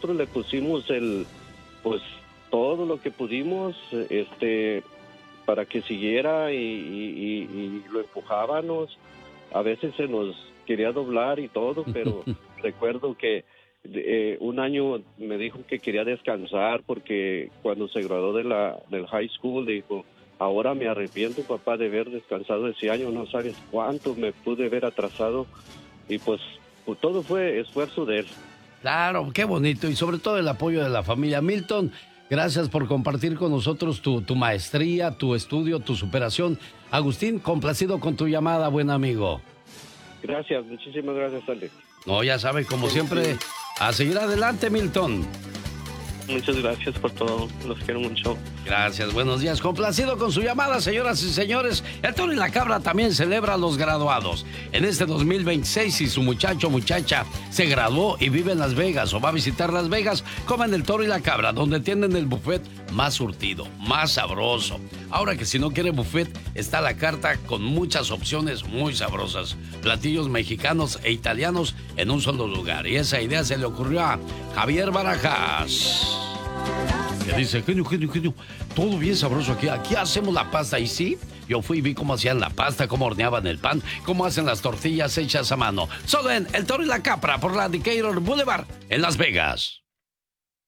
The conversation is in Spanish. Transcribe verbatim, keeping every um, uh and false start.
nosotros le pusimos el, pues todo lo que pudimos, este, para que siguiera y, y, y, y lo empujábamos. A veces se nos quería doblar y todo, pero recuerdo que eh, un año me dijo que quería descansar porque cuando se graduó de la del high school dijo, ahora me arrepiento, papá, de haber descansado ese año, no sabes cuánto me pude haber atrasado, y pues, pues todo fue esfuerzo de él. Claro, qué bonito, y sobre todo el apoyo de la familia. Milton, gracias por compartir con nosotros tu, tu maestría, tu estudio, tu superación. Agustín, complacido con tu llamada, buen amigo. Gracias, muchísimas gracias, Alex. No, ya sabe, como siempre, a seguir adelante, Milton. Muchas gracias por todo, los quiero mucho. Gracias, buenos días. Complacido con su llamada, señoras y señores. El Toro y la Cabra también celebra a los graduados. En este dos mil veintiséis, si su muchacho o muchacha se graduó y vive en Las Vegas o va a visitar Las Vegas, coman el Toro y la Cabra, donde tienen el buffet más surtido, más sabroso. Ahora que si no quiere buffet, está la carta con muchas opciones muy sabrosas. Platillos mexicanos e italianos en un solo lugar. Y esa idea se le ocurrió a Javier Barajas, que dice, genio, genio, genio, todo bien sabroso aquí. Aquí hacemos la pasta. Y sí, yo fui y vi cómo hacían la pasta, cómo horneaban el pan, cómo hacen las tortillas hechas a mano. Solo en El Toro y la Cabra por la Decatur Boulevard en Las Vegas.